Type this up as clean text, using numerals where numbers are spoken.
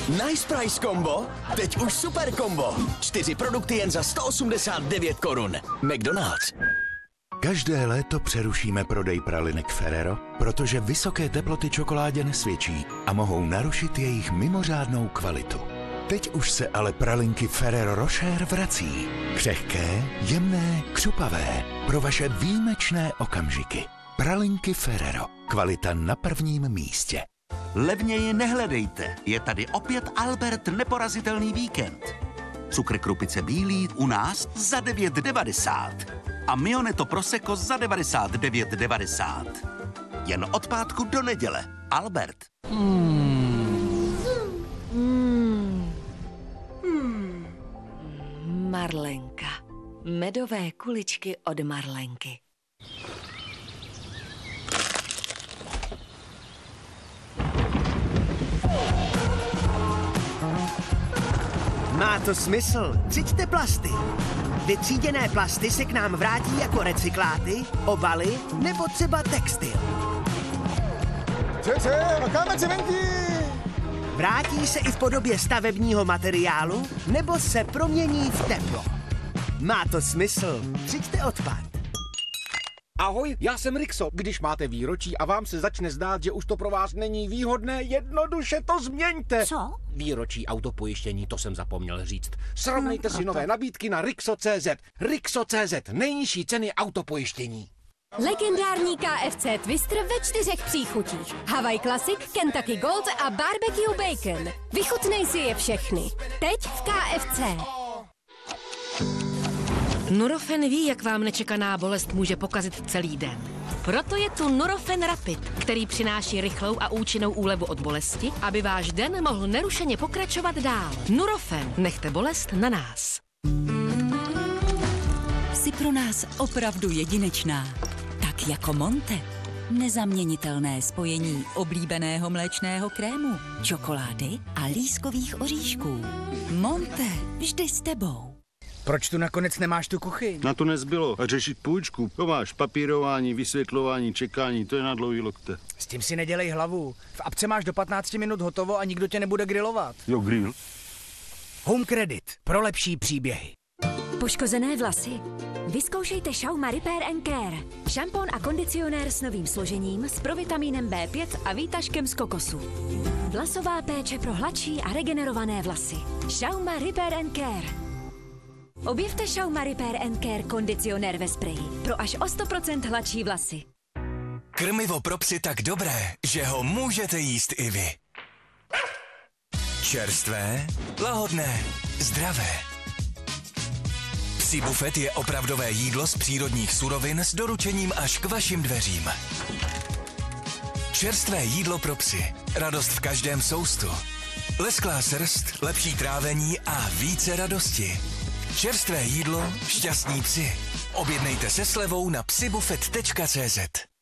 Nice Price Combo? Teď už super combo. 4 produkty jen za 189 korun. McDonald's. Každé léto přerušíme prodej pralinek Ferrero, protože vysoké teploty čokoládě nesvědčí a mohou narušit jejich mimořádnou kvalitu. Teď už se ale pralinky Ferrero Rocher vrací. Křehké, jemné, křupavé. Pro vaše výjimečné okamžiky. Pralinky Ferrero. Kvalita na prvním místě. Levněji nehledejte. Je tady opět Albert neporazitelný víkend. Cukr krupice bílý u nás za 9,90. A Mioneto Prosecco za 99,90. Jen od pátku do neděle. Albert. Marlenka. Medové kuličky od Marlenky. Má to smysl. Třiďte plasty. Vytříděné plasty se k nám vrátí jako recykláty, obaly nebo třeba textil. Vrátí se i v podobě stavebního materiálu nebo se promění v teplo. Má to smysl. Třiďte odpad. Ahoj, já jsem Rixo. Když máte výročí a vám se začne zdát, že už to pro vás není výhodné, jednoduše to změňte. Co? Výročí autopojištění, to jsem zapomněl říct. Srovnejte si nové nabídky na Rixo.cz. Rixo.cz, nejnižší ceny autopojištění. Legendární KFC Twister ve 4 příchutích. Hawaii Classic, Kentucky Gold a Barbecue Bacon. Vychutnej si je všechny. Teď v KFC. Nurofen ví, jak vám nečekaná bolest může pokazit celý den. Proto je tu Nurofen Rapid, který přináší rychlou a účinnou úlevu od bolesti, aby váš den mohl nerušeně pokračovat dál. Nurofen, nechte bolest na nás. Jsi pro nás opravdu jedinečná. Tak jako Monte. Nezaměnitelné spojení oblíbeného mléčného krému, čokolády a lískových oříšků. Monte, vždy s tebou. Proč tu nakonec nemáš tu kuchyň? Na to nezbylo. A řešit půjčku. To máš papírování, vysvětlování, čekání, to je na dlouhý lokte. S tím si nedělej hlavu. V apce máš do 15 minut hotovo a nikdo tě nebude grilovat. Jo, grill. Home Credit. Pro lepší příběhy. Poškozené vlasy? Vyzkoušejte Schauma Repair & Care. Šampon a kondicionér s novým složením, s provitamínem B5 a výtažkem z kokosu. Vlasová péče pro hladší a regenerované vlasy. Schauma Repair & Care. Objevte Schauma Repair & Care kondicionér ve spreji pro až o 100% hladší vlasy. Krmivo pro psy tak dobré, že ho můžete jíst i vy. Čerstvé, lahodné, zdravé. Psí bufet je opravdové jídlo z přírodních surovin s doručením až k vašim dveřím. Čerstvé jídlo pro psy. Radost v každém soustu. Lesklá srst, lepší trávení a více radosti. Čerstvé jídlo, šťastní psi. Objednejte se slevou na psibufet.cz.